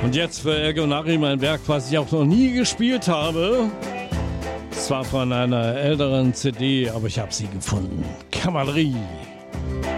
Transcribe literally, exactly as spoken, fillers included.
Und jetzt für Elke und Ari mein Werk, was ich auch noch nie gespielt habe. Zwar von einer älteren C D, aber ich habe sie gefunden. Kavallerie.